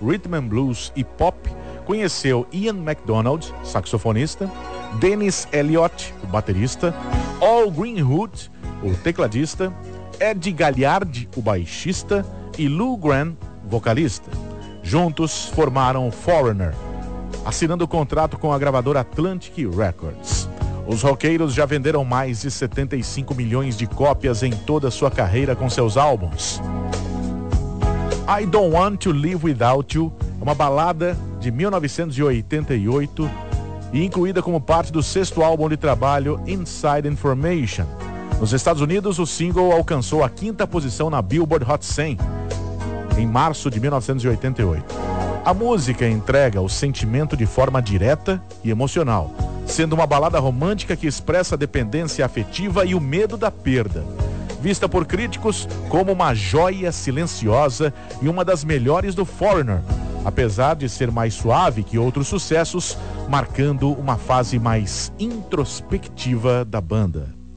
rhythm and blues e pop, conheceu Ian MacDonald, saxofonista, Dennis Elliott, o baterista, Al Greenwood, o tecladista, Ed Galliard, o baixista, e Lou Gramm, vocalista. Juntos formaram Foreigner, assinando o contrato com a gravadora Atlantic Records. Os roqueiros já venderam mais de 75 milhões de cópias em toda a sua carreira com seus álbuns. I Don't Want to Live Without You é uma balada de 1988 e incluída como parte do 6º álbum de trabalho Inside Information. Nos Estados Unidos, o single alcançou a 5ª posição na Billboard Hot 100 em março de 1988. A música entrega o sentimento de forma direta e emocional, sendo uma balada romântica que expressa a dependência afetiva e o medo da perda. Vista por críticos como uma joia silenciosa e uma das melhores do Foreigner, apesar de ser mais suave que outros sucessos, marcando uma fase mais introspectiva da banda.